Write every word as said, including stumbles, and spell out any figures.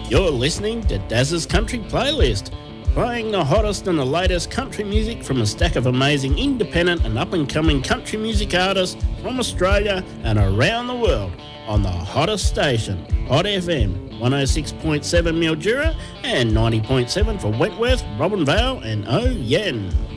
You're listening to Daz's Country Playlist, playing the hottest and the latest country music from a stack of amazing independent and up-and-coming country music artists from Australia and around the world on the hottest station, Hot F M, one oh six point seven Mildura and ninety point seven for Wentworth, Robinvale and Oh Yen.